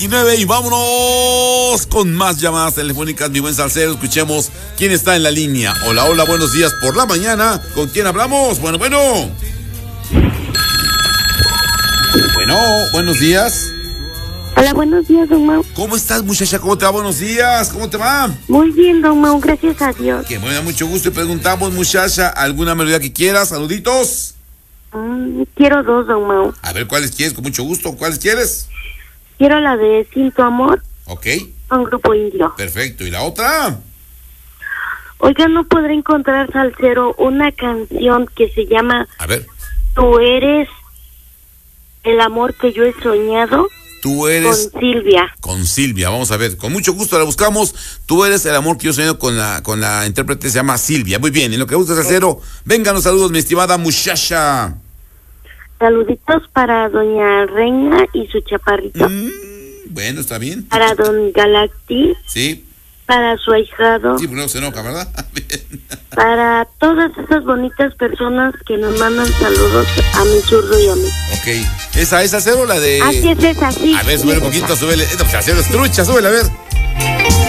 Y vámonos con más llamadas telefónicas, mi buen salsero. Escuchemos quién está en la línea. Hola, hola, buenos días por la mañana. ¿Con quién hablamos? Bueno. Bueno, buenos días. Hola, buenos días, don Mau. ¿Cómo estás, muchacha? ¿Cómo te va? Buenos días. ¿Cómo te va? Muy bien, don Mau, gracias a Dios. Que me da mucho gusto y preguntamos, muchacha, ¿alguna melodía que quieras? Saluditos. Quiero dos, don Mau. A ver, ¿cuáles quieres? Con mucho gusto. ¿Cuáles quieres? Quiero la de Sin Tu Amor. Ok. Con Grupo Indio. Perfecto. ¿Y la otra? Oiga, ¿no podré encontrar, salsero, una canción que se llama A ver. Tú eres el amor que yo he soñado? Tú eres... Con Silvia. Con Silvia, vamos a ver. Con mucho gusto la buscamos. Tú eres el amor que yo soñado con la intérprete, se llama Silvia. Muy bien, en lo que gusta salsero, vengan los saludos, mi estimada muchacha. Saluditos para doña Reina y su chaparrito. Bueno, está bien. Para don Galacti. Sí. Para su ahijado. Sí, pero no se enoja, ¿verdad? Bien. Para todas esas bonitas personas que nos mandan saludos a mi zurdo y a mí. Ok. ¿Esa es salsero o la de...? Así es esa, sí. A ver, súbele un poquito, súbele. No, pues salsero es trucha, súbele, a ver.